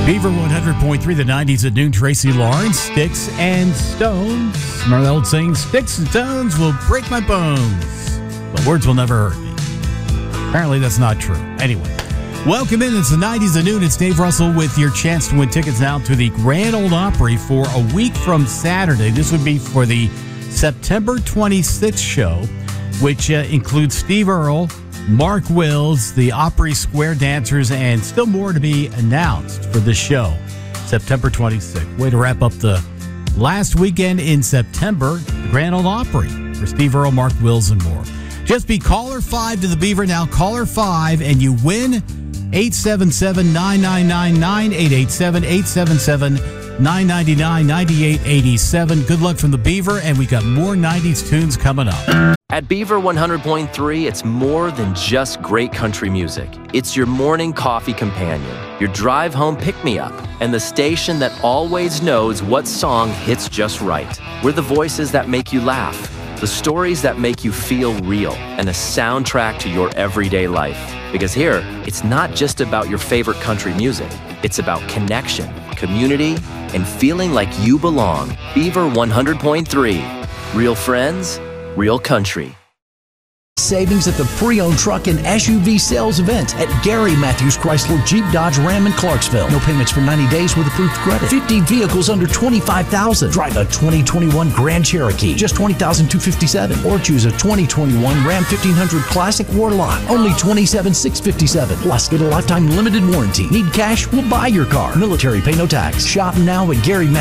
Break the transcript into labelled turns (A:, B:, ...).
A: Beaver 100.3, the 90s at noon. Tracy Lawrence, Sticks and Stones. Remember the old saying, sticks and stones will break my bones, but words will never hurt me. Apparently that's not true. Anyway, welcome in. It's the 90s at noon. It's Dave Russell with your chance to win tickets now to the Grand Ole Opry for a week from Saturday. This would be for the September 26th show, which includes Steve Earle, Mark Wills, the Opry Square Dancers, and still more to be announced for the show, September 26th. Way to wrap up the last weekend in September, the Grand Ole Opry for Steve Earle, Mark Wills, and more. Just be caller 5 to the Beaver now, caller 5, and you win 877-999-9887, 877-999-9887. Good luck from the Beaver, and we got more 90s tunes coming up.
B: At Beaver 100.3, it's more than just great country music. It's your morning coffee companion, your drive home pick-me-up, and the station that always knows what song hits just right. We're the voices that make you laugh, the stories that make you feel real, and a soundtrack to your everyday life. Because here, it's not just about your favorite country music. It's about connection, community, and feeling like you belong. Beaver 100.3. Real friends, real country.
C: Savings at the pre-owned truck and SUV sales event at Gary Matthews Chrysler Jeep Dodge Ram in Clarksville. No payments for 90 days with approved credit. 50 vehicles under $25,000. Drive a 2021 Grand Cherokee, just $20,257, or choose a 2021 Ram 1500 Classic Warlock, only $27,657. Plus, get a lifetime limited warranty. Need cash? We'll buy your car. Military pay no tax. Shop now at Gary